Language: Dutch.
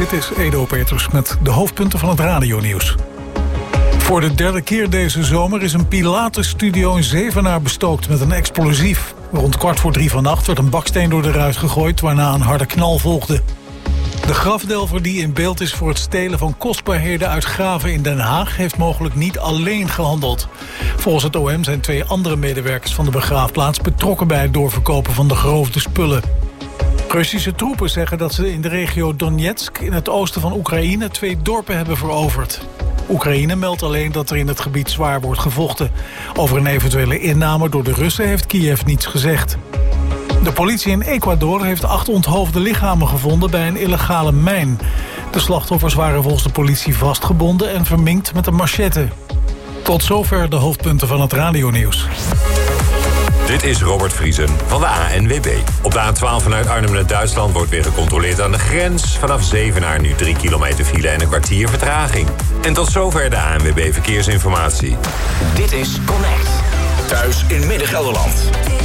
Dit is Edo Peters met de hoofdpunten van het radionieuws. Voor de derde keer deze zomer is een Pilates-studio in Zevenaar bestookt met een explosief. Rond 2:45 vannacht werd een baksteen door de ruit gegooid, waarna een harde knal volgde. De grafdelver die in beeld is voor het stelen van kostbaarheden uit graven in Den Haag heeft mogelijk niet alleen gehandeld. Volgens het OM zijn 2 andere medewerkers van de begraafplaats betrokken bij het doorverkopen van de geroofde spullen. Russische troepen zeggen dat ze in de regio Donetsk in het oosten van Oekraïne 2 dorpen hebben veroverd. Oekraïne meldt alleen dat er in het gebied zwaar wordt gevochten. Over een eventuele inname door de Russen heeft Kiev niets gezegd. De politie in Ecuador heeft 8 onthoofde lichamen gevonden bij een illegale mijn. De slachtoffers waren volgens de politie vastgebonden en verminkt met een machette. Tot zover de hoofdpunten van het radionieuws. Dit is Robert Vriesen van de ANWB. Op de A12 vanuit Arnhem naar Duitsland wordt weer gecontroleerd aan de grens. Vanaf Zevenaar nu 3 kilometer file en een kwartier vertraging. En tot zover de ANWB Verkeersinformatie. Dit is Connect. Thuis in Midden-Gelderland.